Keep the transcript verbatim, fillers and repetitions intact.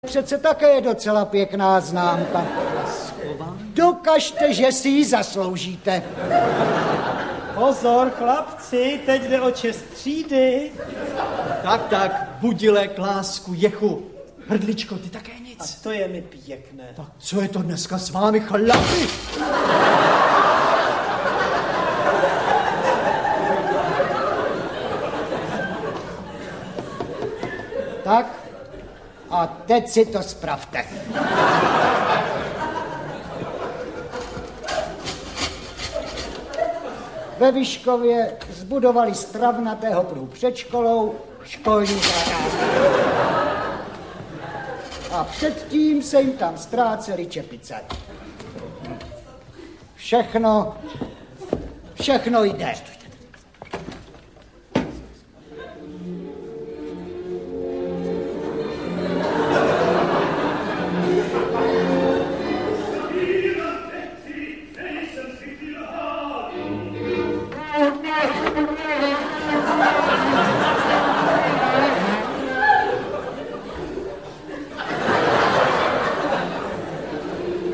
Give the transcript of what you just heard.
Přece také je docela pěkná známka. Dokažte, že si ji zasloužíte. Pozor, chlapci, teď jde o čest třídy. Tak, tak, budilek, lásku, jechu. Hrdličko, ty také nic. A to je mi pěkné. Tak co je to dneska s vámi, chlapi? Tak, a teď si to spravte. Ve Vyškově zbudovali z travnatého pruhu před školou školní zahrádku. A předtím se jim tam ztrácely čepice. Všechno, všechno jde.